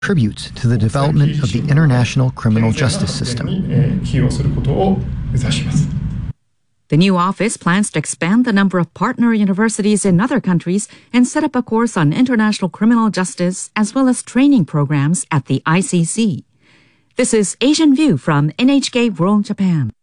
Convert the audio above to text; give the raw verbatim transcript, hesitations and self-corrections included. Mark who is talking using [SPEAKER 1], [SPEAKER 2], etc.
[SPEAKER 1] contributes to the development of the international criminal justice system.
[SPEAKER 2] The new office plans to expand the number of partner universities in other countries and set up a course on international criminal justice as well as training programs at the I C C. This is Asian View from N H K World Japan.